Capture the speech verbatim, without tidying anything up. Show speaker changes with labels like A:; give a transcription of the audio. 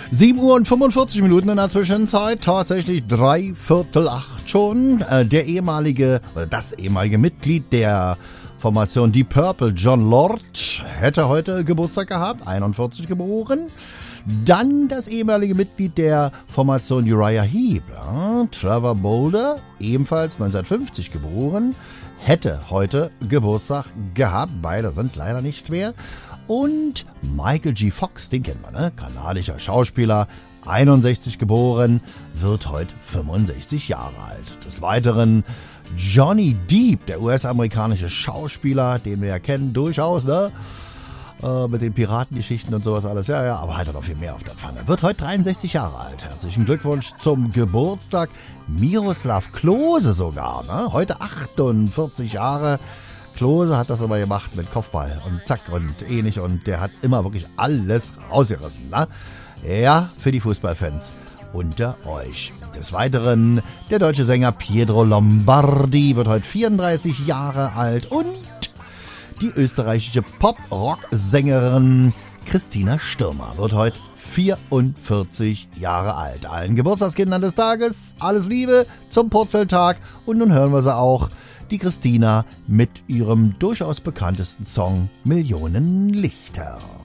A: sieben Uhr und fünfundvierzig Minuten in der Zwischenzeit, tatsächlich drei Viertel acht schon. Äh, der ehemalige, oder das ehemalige Mitglied der Formation Deep Purple, Jon Lord, hätte heute Geburtstag gehabt, einundvierzig geboren. Dann das ehemalige Mitglied der Formation Uriah Heep, ja, Trevor Bolder, ebenfalls neunzehnhundertfünfzig geboren, hätte heute Geburtstag gehabt. Beide sind leider nicht mehr. Und Michael G. Fox, den kennt man, ne? Kanadischer Schauspieler, einundsechzig geboren, wird heute fünfundsechzig Jahre alt. Des Weiteren Johnny Depp, der U S-amerikanische Schauspieler, den wir ja kennen, durchaus, ne? Äh, mit den Piratengeschichten und sowas alles. Ja, ja, aber hat er noch viel mehr auf der Pfanne. Wird heute dreiundsechzig Jahre alt. Herzlichen Glückwunsch zum Geburtstag. Miroslav Klose sogar, ne? Heute achtundvierzig Jahre. Klose hat das immer gemacht mit Kopfball und zack und ähnlich und der hat immer wirklich alles rausgerissen, ne? Ja, für die Fußballfans unter euch. Des Weiteren der deutsche Sänger Pietro Lombardi wird heute vierunddreißig Jahre alt und die österreichische Pop-Rock-Sängerin Christina Stürmer wird heute vierundvierzig Jahre alt. Allen Geburtstagskindern des Tages alles Liebe zum Purzeltag und nun hören wir sie auch, die Christina mit ihrem durchaus bekanntesten Song Millionen Lichter.